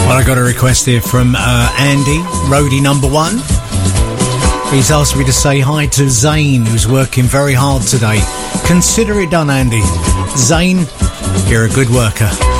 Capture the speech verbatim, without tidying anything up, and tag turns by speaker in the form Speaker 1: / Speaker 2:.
Speaker 1: Well, I got a request here from uh, Andy, roadie number one. He's asked me to say hi to Zane, who's working very hard today. Consider it done, Andy. Zane, you're a good worker.